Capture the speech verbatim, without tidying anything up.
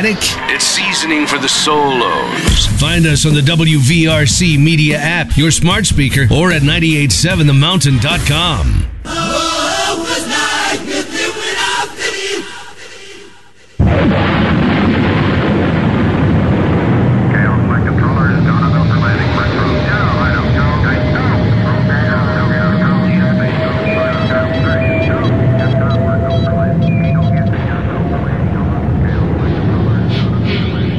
Attic? It's seasoning for the solos. Find us on the W V R C Media app, your smart speaker, or at nine eight seven the mountain dot com.